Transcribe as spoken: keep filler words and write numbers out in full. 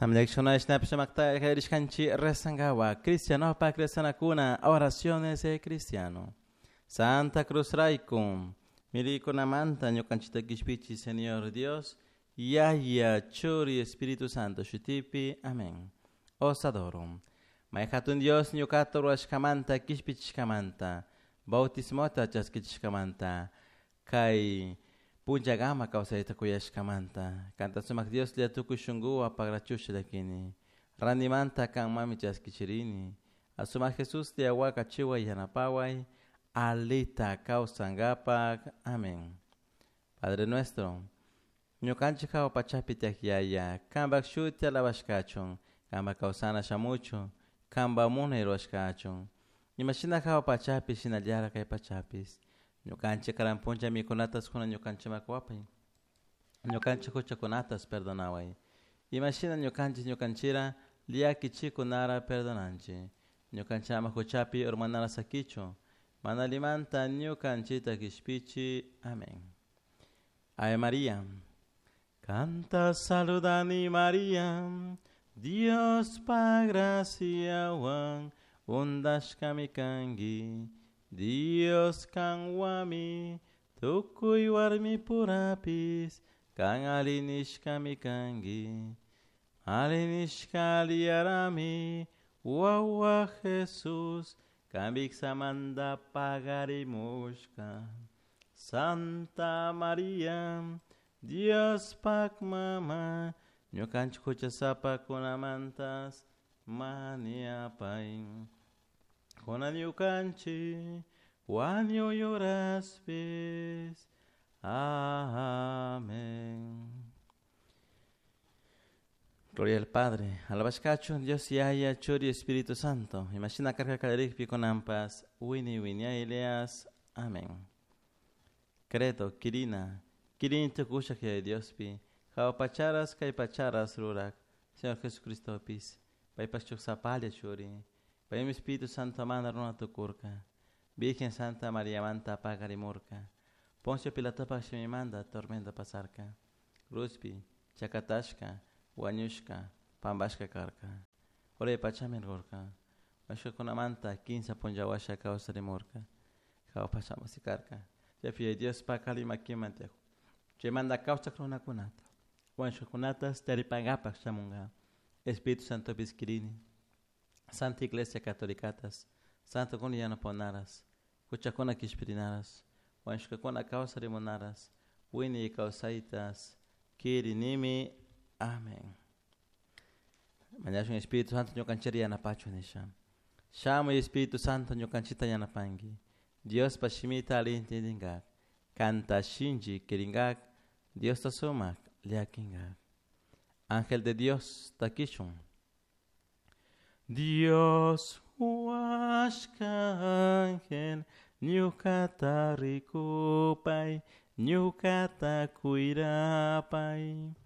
Tamlekshona Snapshamakta Erishkanchi Resangawa, Cristiano pa Cuna, oraciones de cristiano. Santa Cruz Raikum, Milico Namanta, Ñocanchita Kishpichi, Señor Dios, Yaya, Churi, Espíritu Santo, Shutipi, Amén. Os adoro. Maikatun Dios, Ñocato Rashkamanta, Kishpichkamanta, Bautismota Chaskichkamanta, Kai. Punja gama causa ita kuyashkamanta. Kanta sumak Dios lia tuku shungu apagrachusha dakini. Rani manta kan mami chaskichirini. Asuma Jesús lia waka chiwa yanapawai. Alita causa ngapak. Amén. Padre nuestro. Ñukanchi kao pachapi takiaya. Kamba kshutia la washkachon. Kamba kausana shamucho. Kamba muna iroshkachon. Imashina kao pachapi shinaliara kai pachapis. Ñukanchi karampuncha mikunatas kuna ñukanchi makwapay. Ñukanchi kucha kunatas perdonaway. Imagina ñukanchi ñukanchira liaki chiku nara perdonanchi. Ñukanchi ama kuchapi urmanara sakicho. Manalimanta ñukanchita kishpichi. Amén. Ave María. Canta saludani María. Dios pa gracia wan. Undashkami kangi. Dios kang wami, tukui warmi purapis, kang alinish kami kangi. Alinish kali arami, wawa Jesus, kambik samanda pagarimushka. Santa María, Dios pak mama, ñukanchi kuchasapa kunamantas, maniapain. Con ñukanchi, wanyo lloraspes. Amén. Gloria al Padre, al Vascacho, Dios y haya, Chori, Espíritu Santo. Imagina carga caleric con ampas, wini wini aileas. Amén. Credo, Kirina, Kirin te kusha que Dios pi. Kao pacharas, kai pacharas rurak. Señor Jesucristo pis. Pai pachuk sapalia chori. Pai mi Espíritu Santo manda runa tu curca. Virgen Santa María Manta pagarimurca. Poncio Pilato paxe mi manda tormenta pasarca. Ruspi, chacatashka, guanyushka, pambashka carca. Ore pachamen gorca. Vasco con amanta quince ponjawasha causa de morca. Cao pachamos y carca. Ya fie Dios pa cali maquimantejo. Che manda causa crona kunata. Guancho kunatas teripagapa chamunga. Espíritu Santo bisquirini. Santa Iglesia Catolicatas, Santa Cuniana Ponaras, Cuchacona Kishpirinaras, Wanshkakona Causa de Monaras, Winnie Causaitas, Kirinimi, Amén. Manyash Espíritu Santo Nyokancheria na Pacho Nisha. Shamo Espíritu Santo Nyokanchita Yanapangi. Dios Pashimita Alintindingak. Canta Shinji Kiringak. Dios Tasumak Liakingak. Ángel de Dios Takishun. Dios huashkangen nyukata rikupai nyukata kuirapai